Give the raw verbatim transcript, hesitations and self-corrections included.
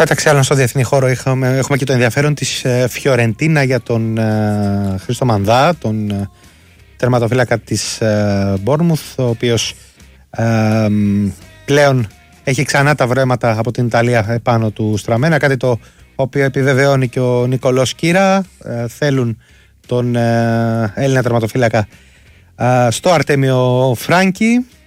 Μεταξύ άλλων στο διεθνή χώρο έχουμε, έχουμε και το ενδιαφέρον της ε, Φιωρεντίνα για τον ε, Χρήστο Μανδά, τον ε, τερματοφύλακα της ε, Μπόρνμουθ, ο οποίος ε, πλέον έχει ξανά τα βρέματα από την Ιταλία επάνω του στραμμένα, κάτι το οποίο επιβεβαιώνει και ο Νικολός Κύρα. Ε, θέλουν τον ε, Έλληνα τερματοφύλακα ε, στο Αρτέμιο Φράγκη.